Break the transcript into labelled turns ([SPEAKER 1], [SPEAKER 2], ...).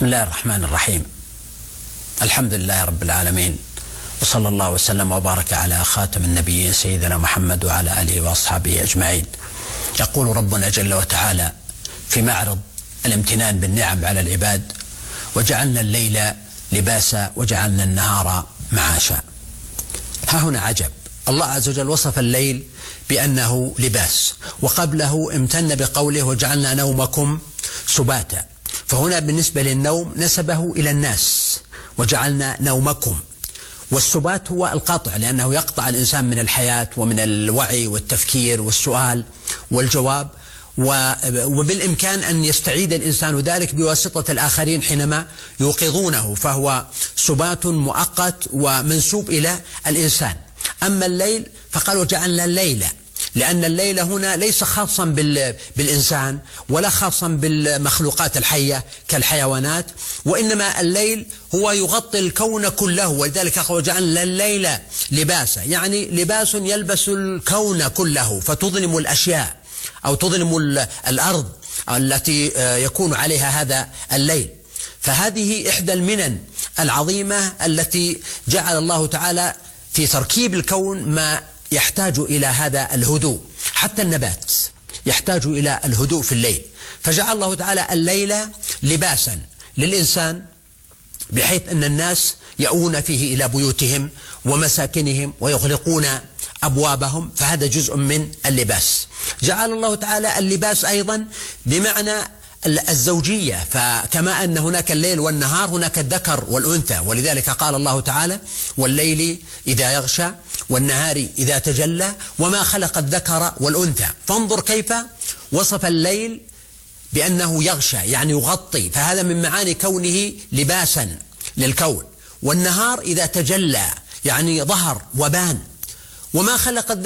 [SPEAKER 1] بسم الله الرحمن الرحيم. الحمد لله رب العالمين، وصلى الله وسلم وبارك على خاتم النبيين سيدنا محمد وعلى آله وأصحابه أجمعين. يقول ربنا جل وتعالى في معرض الامتنان بالنعم على العباد: وجعلنا الليل لباسا وجعلنا النهار معاشا. ها هنا عجب، الله عز وجل وصف الليل بأنه لباس، وقبله امتن بقوله: وجعلنا نومكم سباتا. فهنا بالنسبة للنوم نسبه إلى الناس، وجعلنا نومكم. والسبات هو القطع، لأنه يقطع الإنسان من الحياة ومن الوعي والتفكير والسؤال والجواب، وبالإمكان أن يستعيد الإنسان ذلك بواسطة الآخرين حينما يوقظونه، فهو سبات مؤقت ومنسوب إلى الإنسان. أما الليل فقال: وجعلنا الليل، لأن الليل هنا ليس خاصا بالإنسان ولا خاصا بالمخلوقات الحية كالحيوانات، وإنما الليل هو يغطي الكون كله، ولذلك قال: وجعلنا الليل لباسا، يعني لباس يلبس الكون كله، فتظلم الأشياء أو تظلم الأرض التي يكون عليها هذا الليل. فهذه إحدى المنن العظيمة التي جعل الله تعالى في تركيب الكون ما يحتاج إلى هذا الهدوء. حتى النبات يحتاج إلى الهدوء في الليل، فجعل الله تعالى الليل لباسا للإنسان، بحيث أن الناس يأوون فيه إلى بيوتهم ومساكنهم ويغلقون أبوابهم، فهذا جزء من اللباس. جعل الله تعالى اللباس أيضا بمعنى الزوجية، فكما أن هناك الليل والنهار هناك الذكر والأنثى، ولذلك قال الله تعالى: والليل إذا يغشى والنهار إذا تجلى وما خلق الذكر والأنثى. فانظر كيف وصف الليل بأنه يغشى، يعني يغطي، فهذا من معاني كونه لباسا للكون. والنهار إذا تجلى يعني ظهر وبان. وما خلق الذكر